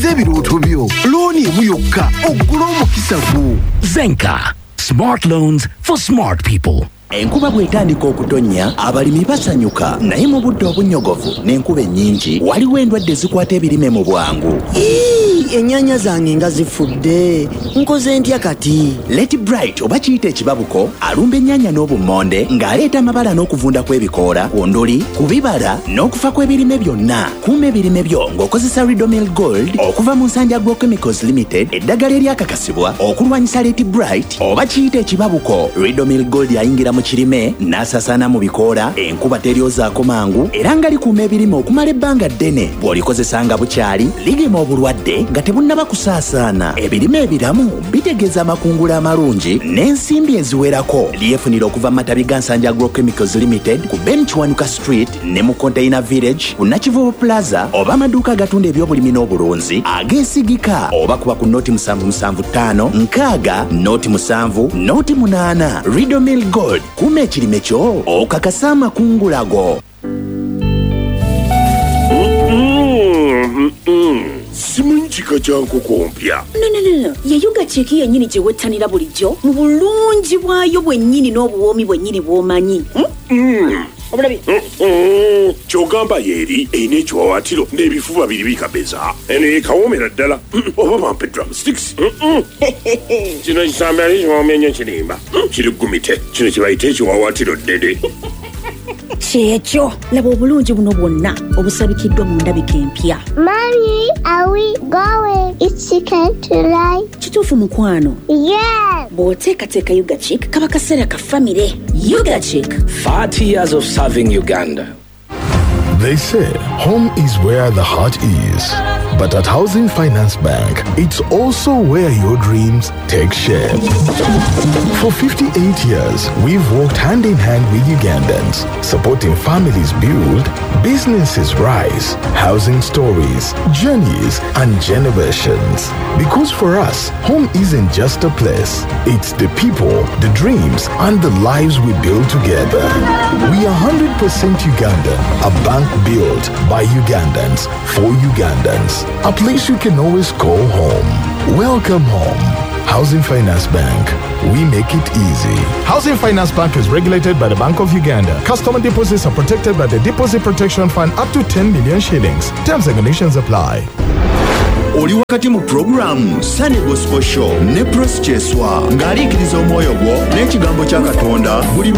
Kozesa ebirooto byo. Looni emu yokka oggula omukisa gwo. Zenka. Smart loans for smart people. Enkuba bw'etandika okutonnya abalimi basanyuka naye mu budde obunyogovu n'enkuba ennyingi waliwo endwadde zikwata ebirime mu bwangu. Ennyaanya zange nga zifudde nkoze ntya kati? Let Bright oba kiyita ekibabuko alumba ennyaanya n'obummonde ng'aleeta amabala n'okuvunda kw'ebikoola ku nduli ku bibala n'okufa kw'ebirime byonna. Kuuma ebirime byo ng'okozesa Ridomil Gold okuva mu nsanja Agrochemicals Limited, eddagala eryakakasibwa okulwanyisa Let Bright oba kiyita ekibabuko. Ridomil Gold yayingira mu kirime n'asasaana mu bikoola, enkuba teryozaako mangu era nga likuuma ebirime okumala ebbanga ddene. Bw'olikozesa nga bukyali ligema obulwadde nga tebunnaba kusaasaana. Ebirime ebiramu bitegeeza amakungula amalungi n'ensimbi eziwerako. Lyefunira okuva mu matabi ga Nsanja Agrochemicals Limited ku Ben Kiwanuka Street ne mu Container Village ku Nakivubo Plaza, oba amaduuka agatunda ebyobulimi n'obulunzi ageesigika, oba kuba ku Noti 775 nkaaga Noti 7 Noti 8. Ridomil Gold, kuuma ekirime kyo okakasa amakungula go. Simanyi kika kya nkoko mpya. No. Yayuga cheki yennyini gye wettanira bulijjo mu bulungi bwayo bwennyini n'obuwoomi bwennyini bw'omanyi. Obulabi. Kyogamba yeeri eyina ekiwawaatiro n'ebifuba biri bikabeza. Eno yekawoomera ddala. Oba bampe drumsticks. Kino kisambe ali kiwoomenye kirimba. Kiri gumite. Kino kibayita ekiwawaatiro ddede. Kyekyo laba obulungi buno bwonna obusabikiddwa mu ndabika empya. Mommy, are we going? It's chicken tonight. Kituufu mukwano? Yes. Bw'oteekateeka Yuga Chick kaba kaseera ka famire. Yuga Chick. 30 years of serving Uganda. They say home is where the heart is. But at Housing Finance Bank, it's also where your dreams take shape. For 58 years, we've worked hand in hand with Ugandans, supporting families build, businesses rise, housing stories, journeys, and generations. Because for us, home isn't just a place. It's the people, the dreams, and the lives we build together. We are 100% Ugandan, a bank built by Ugandans, for Ugandans. A place you can always call home. Welcome home. Housing Finance Bank. We make it easy. Housing Finance Bank is regulated by the Bank of Uganda. Customer deposits are protected by the Deposit Protection Fund up to 10 million shillings. Terms and conditions apply. Oli wakati mu programu Sunday Gospel Show ne Pros Cheswa ng'aliikiriza omwoyo gwo n'ekigambo kya Katonda buli